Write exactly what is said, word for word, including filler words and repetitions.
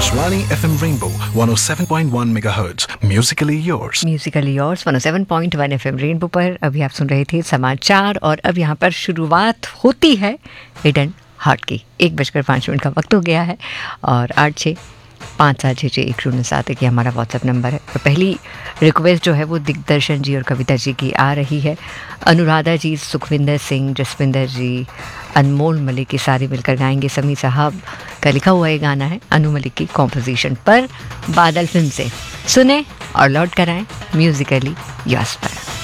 Akashvani F M Rainbow one oh seven point one megahertz. Musically yours. Musically yours one O seven point one F M rainbow पर अभी आप सुन रहे थे समाचार और अब यहाँ पर शुरुआत होती है हिडन हार्ट की। एक बजकर पाँच मिनट का वक्त हो गया है और आठ छः पाँच सात छः छः एक शून्य सात एक ये हमारा व्हाट्सएप नंबर है। तो पहली रिक्वेस्ट जो है वो दिग्दर्शन जी और कविता जी की आ रही है। अनुराधा जी, सुखविंदर सिंह, जसविंदर जी, अनमोल मलिक के सारे मिलकर गाएंगे। समी साहब का लिखा हुआ ये गाना है अनु मलिक की कॉम्पोजिशन पर, बादल फिल्म से। सुने और लौट कर आएँ म्यूजिकली यस पर।